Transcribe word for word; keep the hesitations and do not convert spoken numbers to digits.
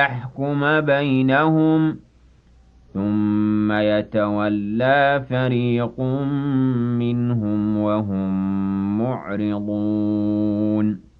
يحكم بينهم ثم يتولى فريق منهم وهم معرضون